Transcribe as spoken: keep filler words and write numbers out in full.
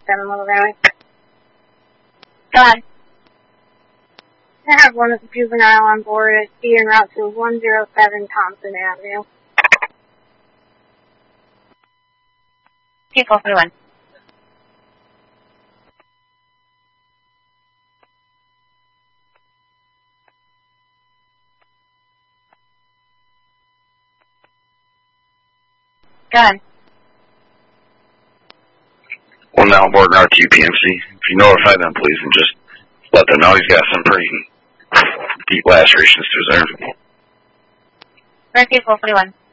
seven level damage. Go ahead. I have one with a juvenile on board. It's being route to one oh seven Thompson Avenue. Two four three one. Go ahead. One now board route to U P M C. If you notify them, please, and just let them know he's got some pretty deep lacerations to his arm. Rescue four forty-one.